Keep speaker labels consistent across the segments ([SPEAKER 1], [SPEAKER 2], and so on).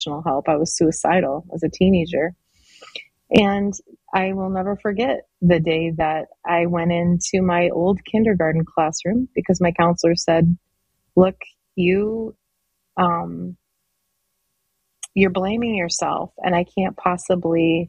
[SPEAKER 1] help. I was suicidal as a teenager. And I will never forget the day that I went into my old kindergarten classroom because my counselor said, look, you're blaming yourself, and I can't possibly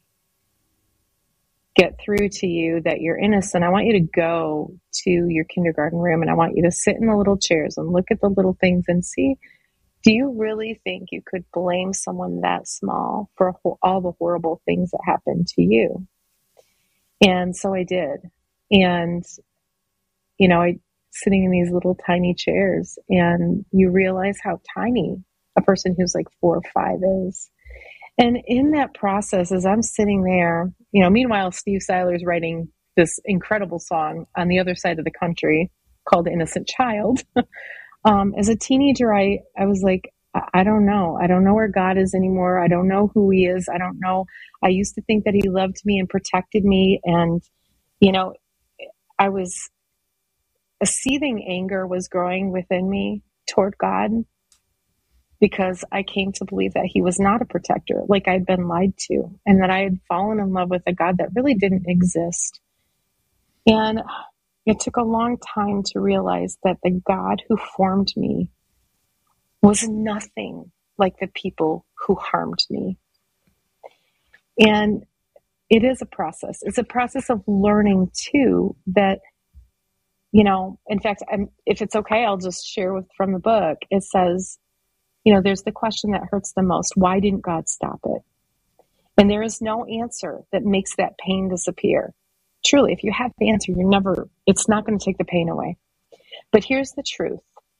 [SPEAKER 1] get through to you that you're innocent. I want you to go to your kindergarten room, and I want you to sit in the little chairs and look at the little things and see, do you really think you could blame someone that small for all the horrible things that happened to you? And so I did. And, I sitting in these little tiny chairs, and you realize how tiny a person who's like 4 or 5 is. And in that process, as I'm sitting there, meanwhile, Steve Seiler's writing this incredible song on the other side of the country called Innocent Child. As a teenager, I was like, I don't know. I don't know where God is anymore. I don't know who he is. I don't know. I used to think that he loved me and protected me. And, a seething anger was growing within me toward God, because I came to believe that he was not a protector, like I'd been lied to, and that I had fallen in love with a God that really didn't exist. And it took a long time to realize that the God who formed me was nothing like the people who harmed me. And it is a process. It's a process of learning, too, that, in fact, if it's okay, I'll just share from the book. It says, there's the question that hurts the most. Why didn't God stop it? And there is no answer that makes that pain disappear. Truly, if you have the answer, it's not going to take the pain away. But here's the truth.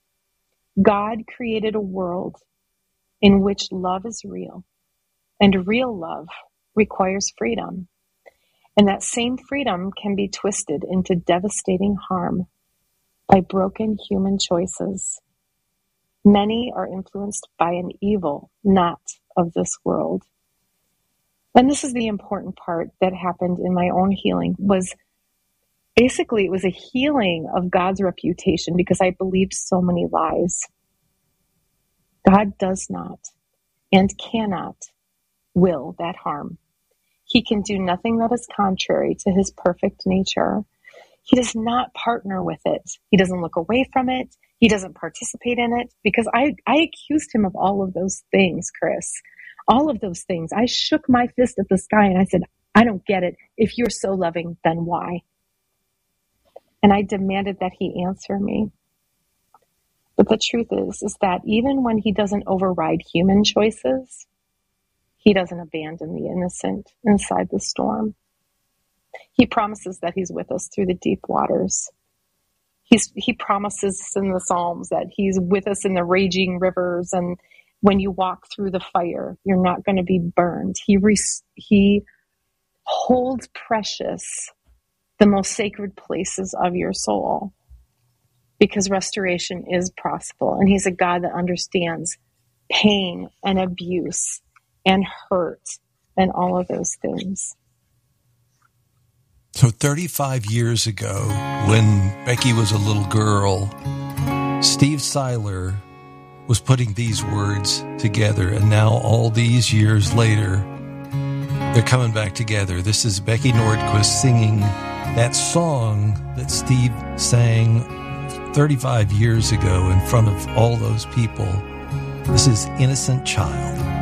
[SPEAKER 1] God created a world in which love is real, and real love requires freedom. And that same freedom can be twisted into devastating harm by broken human choices. Many are influenced by an evil not of this world. And this is the important part that happened in my own healing, was basically it was a healing of God's reputation, because I believed so many lies. God does not and cannot will that harm. He can do nothing that is contrary to his perfect nature. He does not partner with it. He doesn't look away from it. He doesn't participate in it, because I accused him of all of those things, Chris. All of those things. I shook my fist at the sky and I said, I don't get it. If you're so loving, then why? And I demanded that he answer me. But the truth is that even when he doesn't override human choices, he doesn't abandon the innocent inside the storm. He promises that he's with us through the deep waters. He promises in the Psalms that he's with us in the raging rivers, and when you walk through the fire, you're not going to be burned. He holds precious the most sacred places of your soul, because restoration is possible. And he's a God that understands pain and abuse and hurt and all of those things.
[SPEAKER 2] So 35 years ago, when Becky was a little girl, Steve Seiler was putting these words together, and now all these years later, they're coming back together. This is Becky Nordquist singing that song that Steve sang 35 years ago in front of all those people. This is Innocent Child.